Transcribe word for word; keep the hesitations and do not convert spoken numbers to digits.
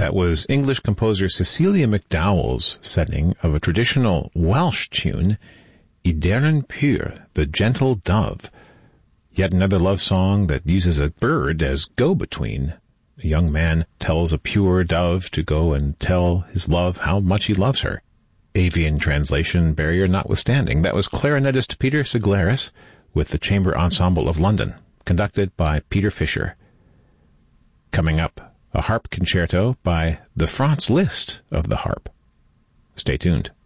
That was English composer Cecilia McDowell's setting of a traditional Welsh tune, Ideren Pur, the Gentle Dove. Yet another love song that uses a bird as go-between. A young man tells a pure dove to go and tell his love how much he loves her. Avian translation barrier notwithstanding, that was clarinetist Peter Siglaris with the Chamber Ensemble of London, conducted by Peter Fisher. Coming up, a harp concerto by the Franz Liszt of the harp. Stay tuned.